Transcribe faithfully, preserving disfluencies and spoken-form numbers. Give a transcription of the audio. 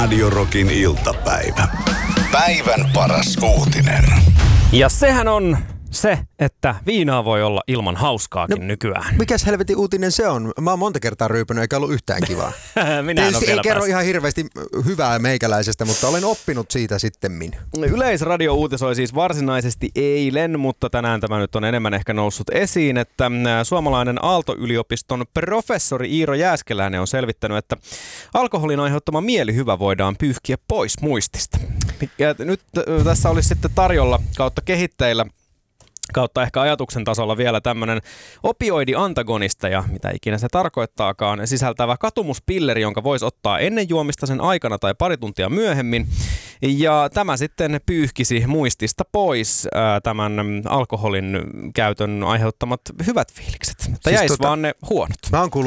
Radio Rockin iltapäivä. Päivän paras uutinen. Ja sehän on se, että viinaa voi olla ilman hauskaakin No, nykyään. Mikäs helvetin uutinen se on? Mä oon monta kertaa ryypännyt, eikä ollut yhtään kivaa. Minä en ole ei vielä kerro päässyt. ihan hirveästi hyvää meikäläisestä, mutta olen oppinut siitä sittemmin. Yleisradio uutisoi siis varsinaisesti eilen, mutta tänään tämä nyt on enemmän ehkä noussut esiin, että suomalainen Aalto-yliopiston professori Iiro Jääskeläinen on selvittänyt, että alkoholin aiheuttama mielihyvä voidaan pyyhkiä pois muistista. Ja nyt tässä olisi sitten tarjolla kautta kehittäjillä kautta ehkä ajatuksen tasolla vielä tämmöinen opioidiantagonista ja mitä ikinä se tarkoittaakaan, sisältävä katumuspilleri, jonka voisi ottaa ennen juomista sen aikana tai pari tuntia myöhemmin. Ja tämä sitten pyyhkisi muistista pois ää, tämän alkoholin käytön aiheuttamat hyvät fiilikset. Mutta siis jäisi tota, vaan ne huonot. Mä oon